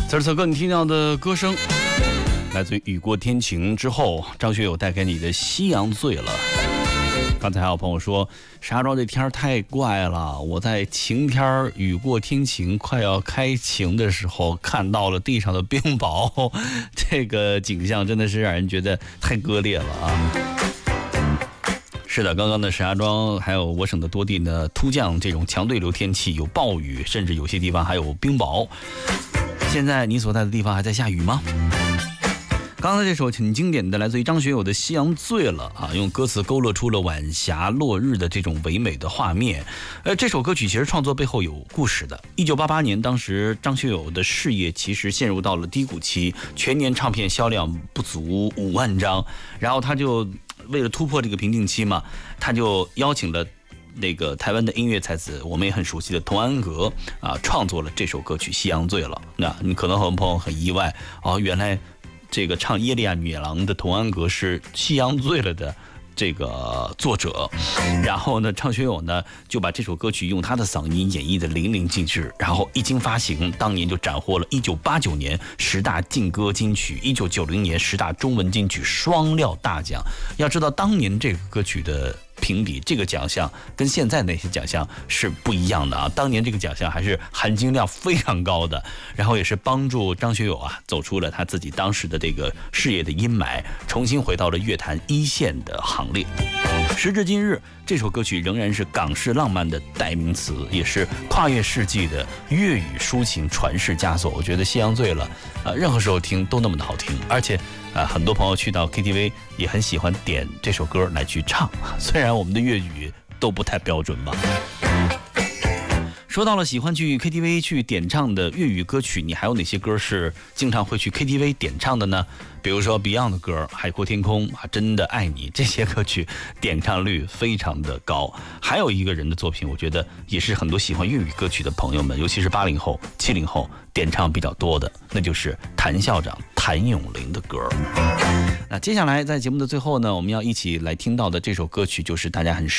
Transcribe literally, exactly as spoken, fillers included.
此次跟你听到的歌声来自于雨过天晴之后，张学友带给你的《夕阳醉了》。刚才还有朋友说，石家庄这天太怪了，我在晴天雨过天晴快要开晴的时候，看到了地上的冰雹，这个景象真的是让人觉得太割裂了啊！是的，刚刚的石家庄还有我省的多地呢，突降这种强对流天气，有暴雨，甚至有些地方还有冰雹。现在你所在的地方还在下雨吗？刚才这首挺经典的，来自于张学友的《夕阳醉了》啊，用歌词勾勒出了晚霞落日的这种唯美的画面。呃，这首歌曲其实创作背后有故事的。一九八八年，当时张学友的事业其实陷入到了低谷期，全年唱片销量不足五万张，然后他就为了突破这个瓶颈期嘛，他就邀请了那个台湾的音乐才子，我们也很熟悉的童安格啊，创作了这首歌曲《夕阳醉了》。那你可能很多朋友很意外哦，原来这个唱《耶利亚女郎》的童安格是《夕阳醉了》的这个作者，然后呢，张学友呢就把这首歌曲用他的嗓音演绎的淋漓尽致，然后一经发行，当年就斩获了一九八九年十大劲歌金曲、一九九零年十大中文金曲双料大奖。要知道，当年这个歌曲的评比，这个奖项跟现在那些奖项是不一样的啊！当年这个奖项还是含金量非常高的，然后也是帮助张学友啊走出了他自己当时的这个事业的阴霾，重新回到了乐坛一线的行列。时至今日，这首歌曲仍然是港式浪漫的代名词，也是跨越世纪的粤语抒情传世佳作。我觉得《夕阳醉了》啊，任何时候听都那么的好听，而且啊，很多朋友去到 K T V 也很喜欢点这首歌来去唱，虽然我们的粤语都不太标准吧。说到了喜欢去 K T V 去点唱的粤语歌曲，你还有哪些歌是经常会去 K T V 点唱的呢？比如说 Beyond 的歌《海阔天空》啊，真的爱你，这些歌曲点唱率非常的高。还有一个人的作品，我觉得也是很多喜欢粤语歌曲的朋友们，尤其是八零后、七零后点唱比较多的，那就是谭校长谭咏麟的歌。那接下来在节目的最后呢，我们要一起来听到的这首歌曲，就是大家很